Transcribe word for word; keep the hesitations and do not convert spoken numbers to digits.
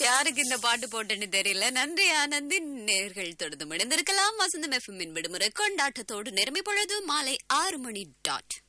யாருக்கு இந்த பாட்டு போட்டுன்னு தெரியல. நன்றி ஆனந்தி. நேர்கள் தொடர்ந்து முடிந்திருக்கலாம். வசந்தம் எஃப்எம்மின் விடுமுறை கொண்டாட்டத்தோடு நிரம்பி பொழுது மாலை ஆறு மணி டாட்